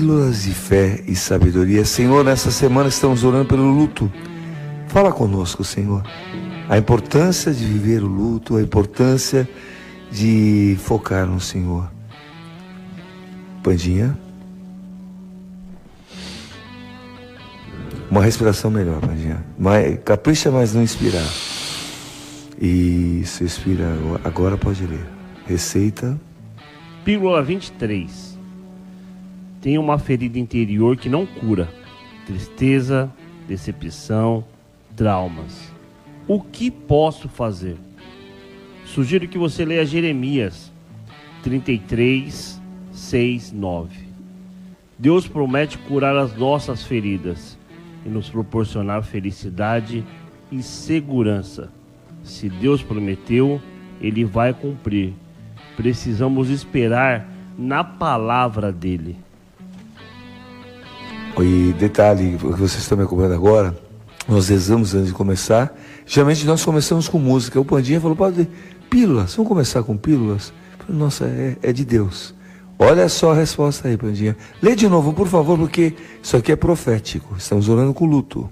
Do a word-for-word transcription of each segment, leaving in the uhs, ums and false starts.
Pílulas de fé e sabedoria. Senhor, nessa semana estamos orando pelo luto. Fala conosco, Senhor. A importância de viver o luto, a importância de focar no Senhor. Pandinha. Uma respiração melhor, Pandinha. Mais, capricha, mas não inspirar. Isso, expira. Agora pode ler. Receita. Pílula vinte e três. Tem uma ferida interior que não cura. Tristeza, decepção, traumas. O que posso fazer? Sugiro que você leia Jeremias trinta e três, seis, nove. Deus promete curar as nossas feridas e nos proporcionar felicidade e segurança. Se Deus prometeu, Ele vai cumprir. Precisamos esperar na palavra dEle. E detalhe, o que vocês estão me acompanhando agora, nós rezamos antes de começar. Geralmente nós começamos com música. O Pandinha falou, padre, pílulas, vamos começar com pílulas? Falei, nossa, é, é de Deus. Olha só a resposta aí, Pandinha. Lê de novo, por favor, porque isso aqui é profético. Estamos orando com luto.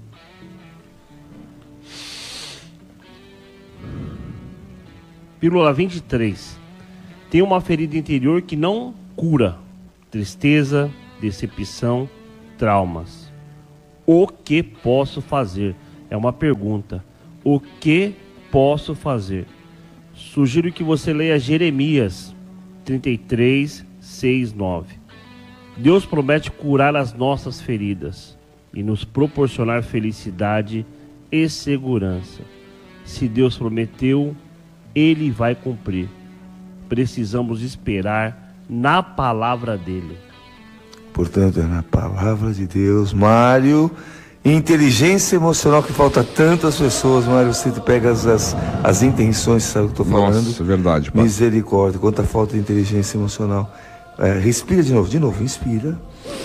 Pílula vinte e três. Tem uma ferida interior que não cura. Tristeza, decepção, traumas. O que posso fazer? É uma pergunta. O que posso fazer? Sugiro que você leia Jeremias trinta e três, seis, nove. Deus promete curar as nossas feridas e nos proporcionar felicidade e segurança. Se Deus prometeu, Ele vai cumprir. Precisamos esperar na palavra dEle. Portanto, é na palavra de Deus. Mário, inteligência emocional que falta tantas pessoas. Mário, você pega as, as, as intenções, sabe o que eu estou falando? Nossa, é verdade. Pai. Misericórdia, quanta falta de inteligência emocional. É, respira de novo, de novo, inspira.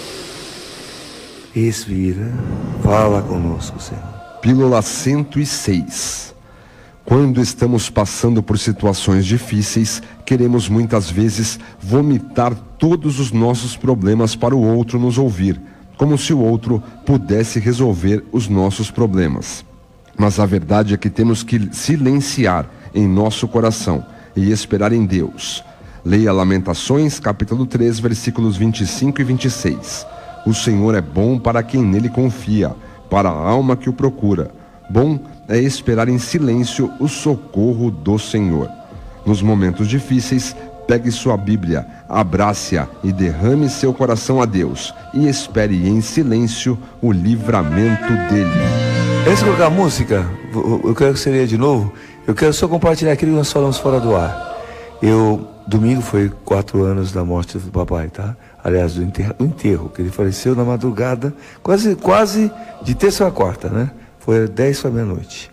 Expira. Fala conosco, Senhor. Pílula cento e seis. Quando estamos passando por situações difíceis, queremos muitas vezes vomitar todos os nossos problemas para o outro nos ouvir, como se o outro pudesse resolver os nossos problemas. Mas a verdade é que temos que silenciar em nosso coração e esperar em Deus. Leia Lamentações, capítulo três, versículos vinte e cinco e vinte e seis. O Senhor é bom para quem nele confia, para a alma que o procura. Bom é esperar em silêncio o socorro do Senhor. Nos momentos difíceis, pegue sua Bíblia, abrace-a e derrame seu coração a Deus e espere em silêncio o livramento dele. Antes de colocar a música, eu quero que você leia de novo. Eu quero só compartilhar aquilo que nós falamos fora do ar. Eu, domingo foi quatro anos da morte do papai, tá? Aliás, do enterro, do enterro, que ele faleceu na madrugada, quase, quase de terça a quarta, né? Foi dez para meia-noite.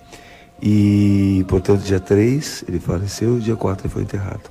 E, portanto, dia três ele faleceu, dia quatro ele foi enterrado.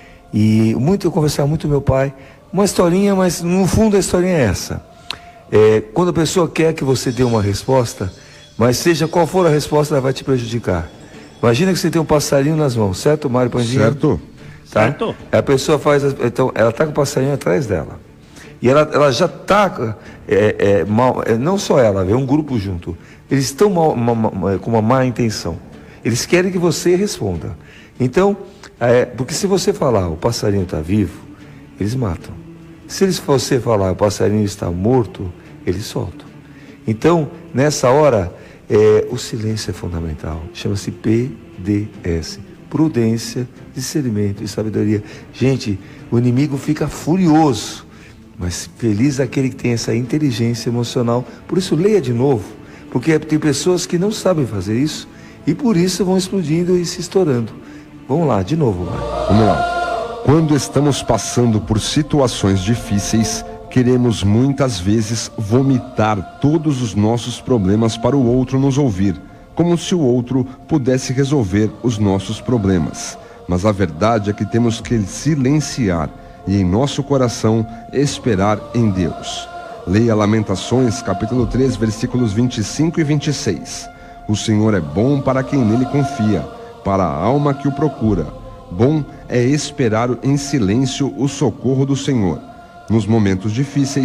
E muito, eu conversava muito com meu pai, uma historinha, mas no fundo a historinha é essa. É, quando a pessoa quer que você dê uma resposta, mas seja qual for a resposta, ela vai te prejudicar. Imagina que você tem um passarinho nas mãos, certo, Mário Pandinha? Certo. Tá? Certo. A pessoa faz, então, ela está com o passarinho atrás dela. E ela, ela já está, é, é, mal, é, não só ela, é um grupo junto. Eles estão mal, mal, mal, com uma má intenção. Eles querem que você responda. Então, é, porque se você falar, o passarinho está vivo, eles matam. Se eles, você falar, o passarinho está morto, eles soltam. Então, nessa hora, é, o silêncio é fundamental. Chama-se P D S. Prudência, discernimento e sabedoria. Gente, o inimigo fica furioso. Mas feliz aquele que tem essa inteligência emocional. Por isso, leia de novo. Porque tem pessoas que não sabem fazer isso. E por isso vão explodindo e se estourando. Vamos lá, de novo. Vai. Vamos lá. Quando estamos passando por situações difíceis, queremos muitas vezes vomitar todos os nossos problemas para o outro nos ouvir, como se o outro pudesse resolver os nossos problemas. Mas a verdade é que temos que silenciar e em nosso coração esperar em Deus. Leia Lamentações, capítulo três, versículos vinte e cinco e vinte e seis. O Senhor é bom para quem nele confia, para a alma que o procura. Bom é esperar em silêncio o socorro do Senhor. Nos momentos difíceis,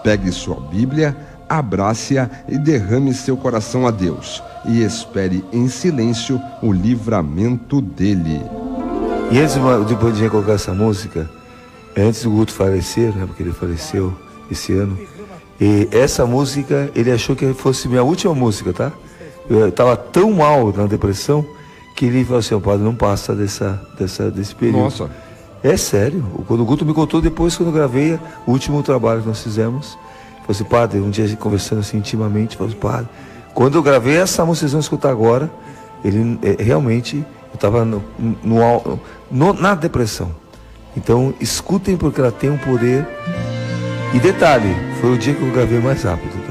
Pegue sua Bíblia, abrace-a e derrame seu coração a Deus. E espere em silêncio o livramento dele. E antes de poder colocar essa música, antes do Guto falecer, né, porque ele faleceu esse ano, e essa música, ele achou que fosse minha última música, tá? Eu estava tão mal na depressão que ele falou assim: o padre, não passa dessa, dessa, desse período. Nossa. É sério. Quando o Guto me contou depois, quando eu gravei o último trabalho que nós fizemos, falou assim: padre, um dia conversando assim intimamente, falou assim: padre, quando eu gravei essa música, vocês vão escutar agora, ele é, realmente, eu estava no, no, no, na depressão. Então, escutem, porque ela tem um poder. E detalhe, foi o dia que eu gravei mais rápido.